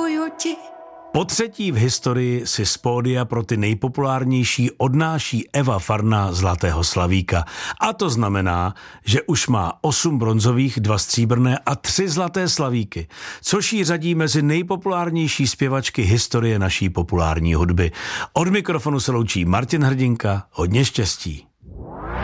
Děkuju ti. Po třetí v historii si z pódia pro ty nejpopulárnější odnáší Eva Farna Zlatého slavíka. A to znamená, že už má 8 bronzových, 2 stříbrné a 3 zlaté slavíky, což jí řadí mezi nejpopulárnější zpěvačky historie naší populární hudby. Od mikrofonu se loučí Martin Hrdinka, hodně štěstí.